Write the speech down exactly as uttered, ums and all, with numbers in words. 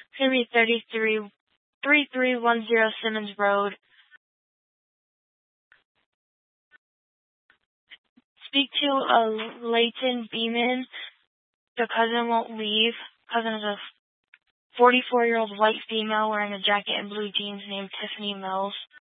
It's going to be thirty-three, thirty-three ten Simmons Road. Speak to uh, Leighton Beeman. The cousin won't leave. Cousin is a forty-four-year-old white female wearing a jacket and blue jeans named Tiffany Mills.